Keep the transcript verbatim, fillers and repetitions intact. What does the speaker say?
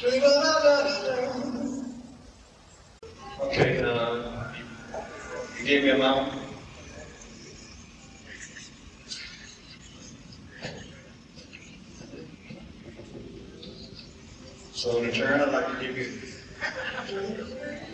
Okay, uh, you gave me a amount. So in return, I'd like to give you